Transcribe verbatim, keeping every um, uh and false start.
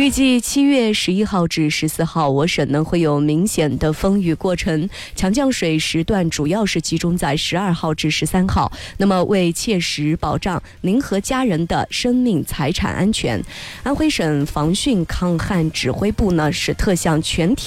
预计七月十一号至十四号，我省呢会有明显的风雨过程，强降水时段主要是集中在十二号至十三号。那么，为切实保障您和家人的生命财产安全，安徽省防汛抗旱指挥部呢是特向全体